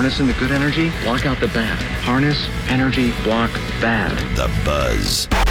harnessing the good energy, Block out the bad. harness energy, block bad. The Buzz.